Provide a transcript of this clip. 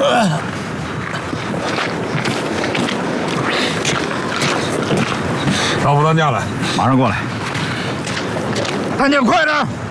老夫当家了， 马上过来。 大娘，快点！